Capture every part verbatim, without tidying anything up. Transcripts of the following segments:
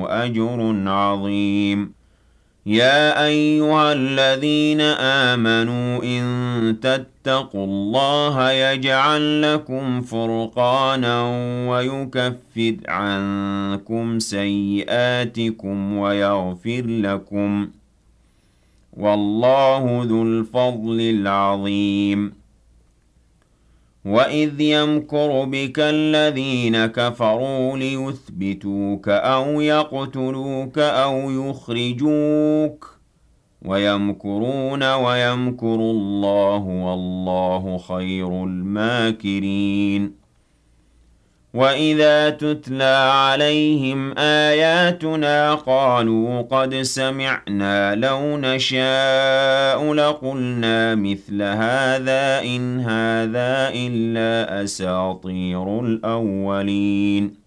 أجر عظيم. يا أيها الذين آمنوا إن تتقوا الله يجعل لكم فرقانا ويكفر عنكم سيئاتكم ويغفر لكم، والله ذو الفضل العظيم. وَإِذْ يَمْكُرُ بِكَ الَّذِينَ كَفَرُوا لِيُثْبِتُوكَ أَوْ يَقْتُلُوكَ أَوْ يُخْرِجُوكَ وَيَمْكُرُونَ وَيَمْكُرُ اللَّهُ وَاللَّهُ خَيْرُ الْمَاكِرِينَ. وَإِذَا تُتْلَى عَلَيْهِمْ آيَاتُنَا قَالُوا قَدْ سَمِعْنَا لَوْ نَشَاءُ لَقُلْنَا مِثْلَ هَٰذَا إِنْ هَٰذَا إِلَّا أَسَاطِيرُ الْأَوَّلِينَ.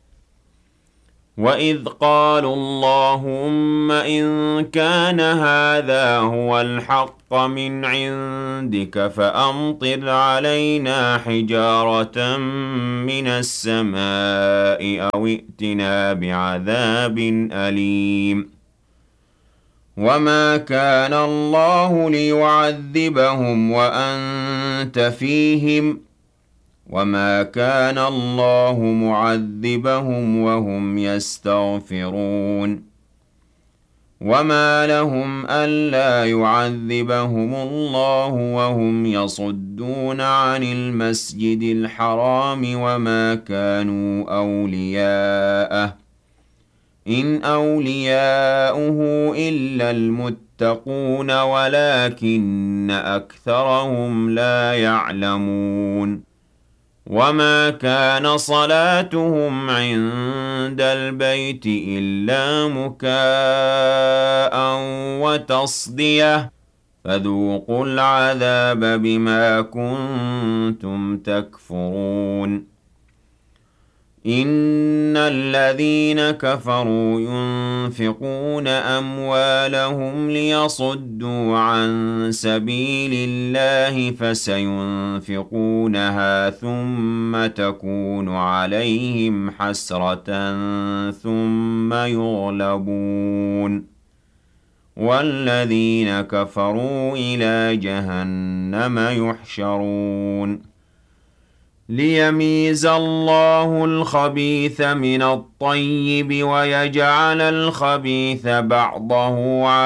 وَإِذْ قَالُوا اللَّهُمَّ إِن كَانَ هَٰذَا هُوَ الْحَقَّ مِنْ عِندِكَ فَأَمْطِرْ عَلَيْنَا حِجَارَةً مِّنَ السَّمَاءِ أَوِ ائْتِنَا بِعَذَابٍ أَلِيمٍ. وَمَا كَانَ اللَّهُ لِيُعَذِّبَهُمْ وَأَنتَ فِيهِمْ وَمَا كَانَ اللَّهُ مُعَذِّبَهُمْ وَهُمْ يَسْتَغْفِرُونَ. وَمَا لَهُمْ أَلَّا يُعَذِّبَهُمُ اللَّهُ وَهُمْ يَصُدُّونَ عَنِ الْمَسْجِدِ الْحَرَامِ وَمَا كَانُوا أَوْلِيَاءَهُ إِنْ أَوْلِيَاؤُهُ إِلَّا الْمُتَّقُونَ وَلَٰكِنَّ أَكْثَرَهُمْ لَا يَعْلَمُونَ. وَمَا كَانَ صَلَاتُهُمْ عِندَ الْبَيْتِ إِلَّا مُكَاءً وَتَصْدِيَةً فَذُوقُوا الْعَذَابَ بِمَا كُنتُمْ تَكْفُرُونَ. إِنَّ الَّذِينَ كَفَرُوا يُنفِقُونَ أَمْوَالَهُمْ لِيَصُدُّوا عَن سَبِيلِ اللَّهِ فَسَيُنفِقُونَهَا ثُمَّ تَكُونُ عَلَيْهِمْ حَسْرَةً ثُمَّ يُغْلَبُونَ وَالَّذِينَ كَفَرُوا إِلَىٰ جَهَنَّمَ يُحْشَرُونَ. لِيَمِيزَ اللَّهُ الْخَبِيثَ مِنَ الطَّيِّبِ وَيَجْعَلَ الْخَبِيثَ بَعْضَهُ